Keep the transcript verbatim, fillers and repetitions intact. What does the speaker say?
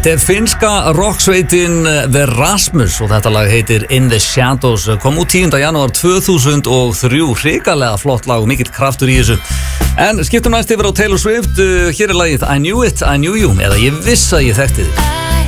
Þetta er finnska rocksveitin The Rasmus og þetta lag heitir In the Shadows. Kom út tíunda janúar tvö þúsund og þrjú, hrikalega flott lag og mikill kraftur í þessu. En skiptum næst yfir á Taylor Swift. Hér er lagið I Knew It, I Knew You, eða ég viss að ég þekkti þig.